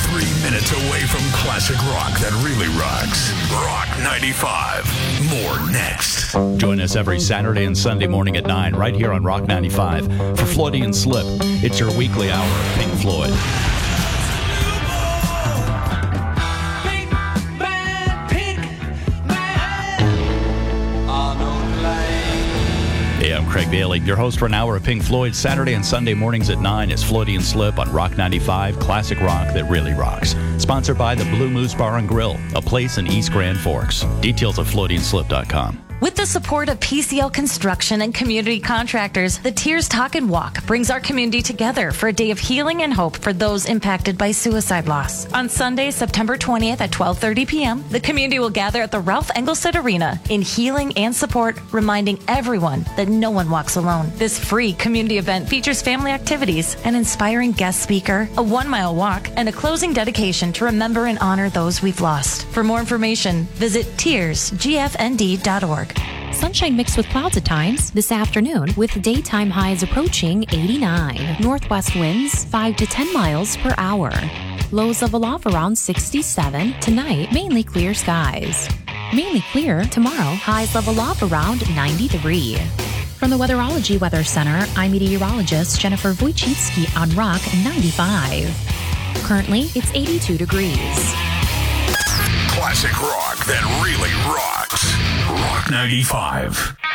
3 minutes away from classic rock that really rocks. Rock 95. More next. Join us every Saturday and Sunday morning at 9 right here on Rock 95 for Freudian Slip. It's your weekly hour of Pink Floyd. Hey, I'm Craig Bailey, your host for an hour of Pink Floyd. Saturday and Sunday mornings at 9 is Freudian Slip on Rock 95, classic rock that really rocks. Sponsored by the Blue Moose Bar and Grill, a place in East Grand Forks. Details at FreudianSlip.com. With the support of PCL Construction and Community Contractors, the Tears Talk and Walk brings our community together for a day of healing and hope for those impacted by suicide loss. On Sunday, September 20th at 12:30 p.m., the community will gather at the Ralph Engelstad Arena in healing and support, reminding everyone that no one walks alone. This free community event features family activities, an inspiring guest speaker, a 1-mile walk, and a closing dedication to remember and honor those we've lost. For more information, visit tearsgfnd.org. Sunshine mixed with clouds at times this afternoon with daytime highs approaching 89. Northwest winds 5 to 10 miles per hour. Lows level off around 67. Tonight, mainly clear skies. Mainly clear tomorrow. Highs level off around 93. From the Weatherology Weather Center, I'm meteorologist Jennifer Wojcicki on Rock 95. Currently, it's 82 degrees. Classic rock that really rocks. Rock 95.